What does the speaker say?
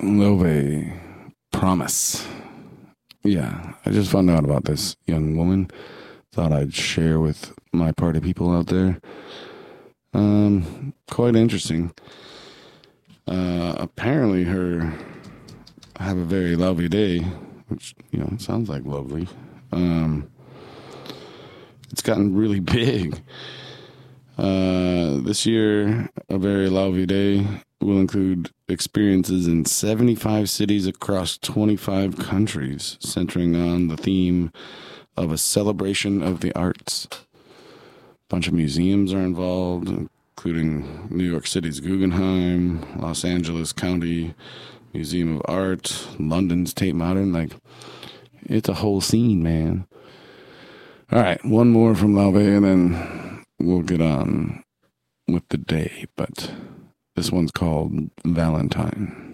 Love Promise. Yeah, I just found out about this young woman. Thought I'd share with my party people out there. Quite interesting. Apparently, her have a very lovely day, which sounds like lovely. It's gotten really big. This year, a very lovely day will include experiences in 75 cities across 25 countries, centering on the theme of a celebration of the arts. A bunch of museums are involved, including New York City's Guggenheim, Los Angeles County Museum of Art, London's Tate Modern. It's a whole scene, man. All right, one more from Lauve, and then we'll get on with the day. But this one's called Valentine.